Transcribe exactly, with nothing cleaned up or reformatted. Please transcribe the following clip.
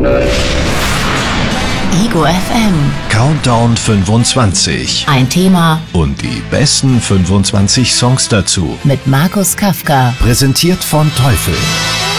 Ego F M. Countdown fünfundzwanzig. Ein Thema Und die besten fünfundzwanzig Songs dazu. mit Markus Kafka. Präsentiert von Teufel.